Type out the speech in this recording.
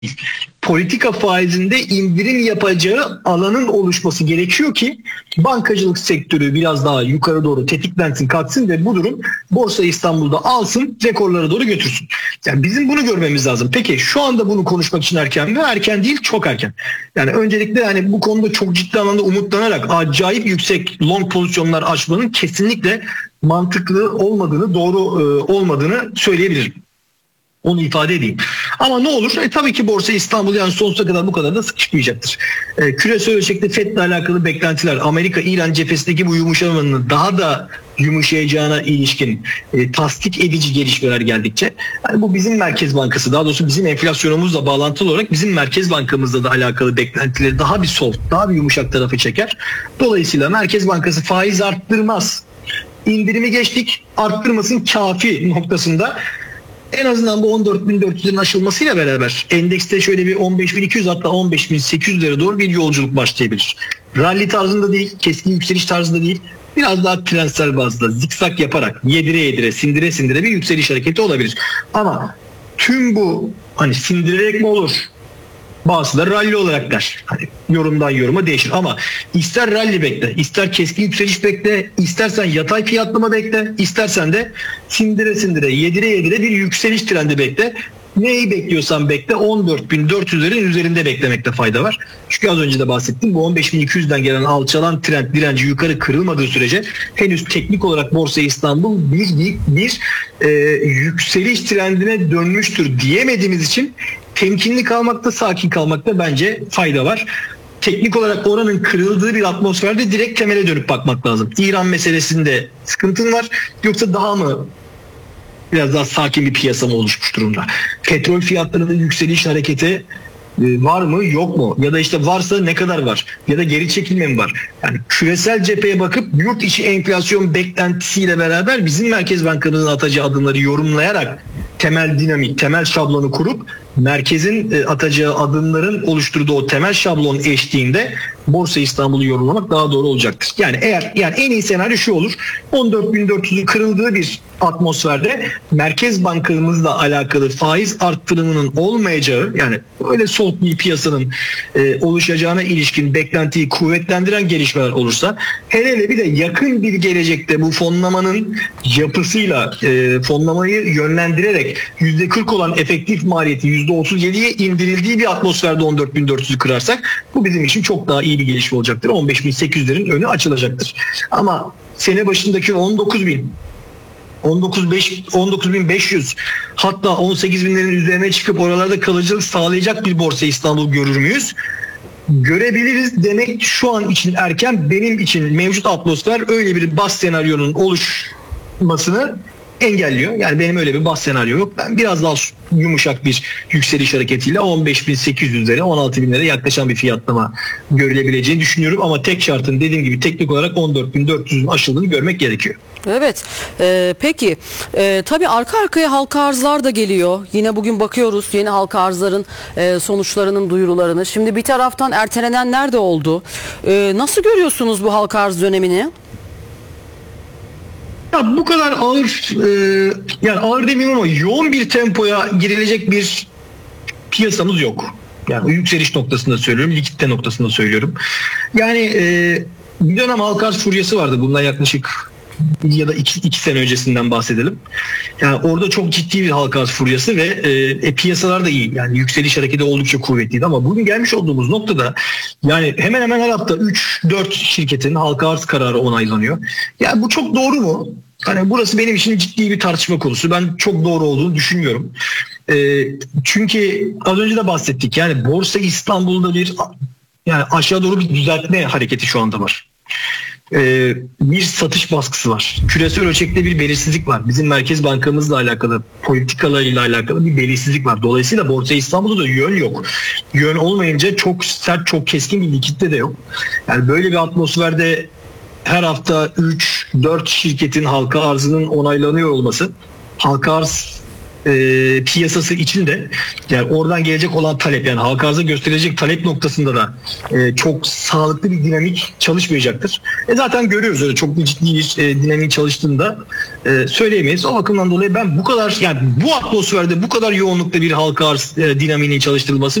Politika faizinde indirim yapacağı alanın oluşması gerekiyor ki bankacılık sektörü biraz daha yukarı doğru tetiklensin, kalksın ve bu durum Borsa İstanbul'da alsın, rekorlara doğru götürsün. Yani bizim bunu görmemiz lazım. Peki şu anda bunu konuşmak için erken mi? Erken değil, çok erken. Yani öncelikle yani bu konuda çok ciddi anlamda umutlanarak acayip yüksek long pozisyonlar açmanın kesinlikle mantıklı olmadığını, doğru olmadığını söyleyebilirim. Onu ifade edeyim. Ama ne olur? Tabii ki Borsa İstanbul yani sonsuza kadar bu kadar da sıkışmayacaktır. Küresel ölçekte FED'le alakalı beklentiler, Amerika-İran cephesindeki bu yumuşamanın daha da yumuşayacağına ilişkin tasdik edici gelişmeler geldikçe yani bu bizim Merkez Bankası, daha doğrusu bizim enflasyonumuzla bağlantılı olarak bizim Merkez Bankamızla da alakalı beklentileri daha bir soft, daha bir yumuşak tarafı çeker. Dolayısıyla Merkez Bankası faiz arttırmaz. İndirimi geçtik, arttırmasın kafi noktasında en azından bu 14.400'lerin aşılmasıyla beraber endekste şöyle bir 15.200 hatta 15.800'lere doğru bir yolculuk başlayabilir. Rally tarzında değil, keskin yükseliş tarzında değil, biraz daha trendsel bazda zikzak yaparak yedire yedire, sindire sindire bir yükseliş hareketi olabilir. Ama tüm bu hani sindirerek mi olur? Bazıları rally olarak der. Hani yorumdan yoruma değişir ama ister rally bekle, ister keskin yükseliş bekle, istersen yatay fiyatlama bekle, istersen de sindire sindire, yedire yedire bir yükseliş trendi bekle. Neyi bekliyorsan bekle 14.400'lerin üzerinde beklemekte fayda var. Çünkü az önce de bahsettim, bu 15.200'den gelen alçalan trend direnci yukarı kırılmadığı sürece henüz teknik olarak Borsa İstanbul bir yükseliş trendine dönmüştür diyemediğimiz için temkinli kalmakta, sakin kalmakta bence fayda var. Teknik olarak oranın kırıldığı bir atmosferde direkt temele dönüp bakmak lazım. İran meselesinde sıkıntın var yoksa daha mı biraz daha sakin bir piyasa mı oluşmuş durumda? Petrol fiyatlarının yükseliş hareketi var mı yok mu? Ya da işte varsa ne kadar var? Ya da geri çekilme mi var? Yani küresel cepheye bakıp yurt içi enflasyon beklentisiyle beraber bizim Merkez Bankamızın atacağı adımları yorumlayarak temel dinamik, temel şablonu kurup merkezin atacağı adımların oluşturduğu o temel şablon eşliğinde Borsa İstanbul'u yorumlamak daha doğru olacaktır. Yani en iyi senaryo şu olur. 14.400'ün kırıldığı bir atmosferde Merkez Bankamızla alakalı faiz arttırımının olmayacağı, yani öyle soğuk bir piyasanın oluşacağına ilişkin beklentiyi kuvvetlendiren gelişmeler olursa, hele bir de yakın bir gelecekte bu fonlamanın yapısıyla fonlamayı yönlendirerek %40 olan efektif maliyeti %37'ye indirildiği bir atmosferde 14.400'ü kırarsak bu bizim için çok daha iyi bir gelişme olacaktır. 15.800'lerin önü açılacaktır. Ama sene başındaki 19.500 hatta 18.000'lerin üzerine çıkıp oralarda kalıcılık sağlayacak bir Borsa İstanbul görür müyüz? Görebiliriz demek şu an için erken. Benim için mevcut atmosfer öyle bir bas senaryonun oluşmasını engelliyor. Yani benim öyle bir bas senaryo yok. Ben biraz daha yumuşak bir yükseliş hareketiyle 15.800'lere 16.000'lere yaklaşan bir fiyatlama görülebileceğini düşünüyorum. Ama tek şartın dediğim gibi teknik olarak 14.400'ün aşıldığını görmek gerekiyor. Evet. Peki. Tabii arka arkaya halka arzlar da geliyor. Yine bugün bakıyoruz yeni halka arzların sonuçlarının duyurularını. Şimdi bir taraftan ertelenenler de oldu. Nasıl görüyorsunuz bu halka arz dönemini? Ya bu kadar ağır, yani ağır demeyeyim ama yoğun bir tempoya girilecek bir piyasamız yok. Yani yükseliş noktasında söylüyorum, likitte noktasında söylüyorum. Yani bir dönem halka arz furyası vardı. Bundan yaklaşık ya da iki sene öncesinden bahsedelim. Yani orada çok ciddi bir halka arz furyası ve piyasalar da iyi. Yani yükseliş hareketi oldukça kuvvetliydi ama bugün gelmiş olduğumuz noktada yani hemen hemen her hafta 3-4 şirketin halka arz kararı onaylanıyor. Yani bu çok doğru mu? Hani burası benim için ciddi bir tartışma konusu. Ben çok doğru olduğunu düşünmüyorum. Çünkü az önce de bahsettik. Yani Borsa İstanbul'da yani aşağı doğru bir düzeltme hareketi şu anda var. Bir satış baskısı var. Küresel ölçekte bir belirsizlik var. Bizim Merkez Bankamızla alakalı, politikalarıyla alakalı bir belirsizlik var. Dolayısıyla Borsa İstanbul'da da yön yok. Yön olmayınca çok sert, çok keskin bir likitte de yok. Yani böyle bir atmosferde her hafta 3-4 şirketin halka arzının onaylanıyor olması halka arz piyasası için de yani oradan gelecek olan talep, yani halka arza gösterecek talep noktasında da çok sağlıklı bir dinamik çalışmayacaktır. Zaten görüyoruz öyle çok ciddi bir dinamik çalıştığında söyleyemeyiz. O bakımdan dolayı ben bu kadar, yani bu atmosferde bu kadar yoğunlukta bir halka arz dinamiğinin çalıştırılması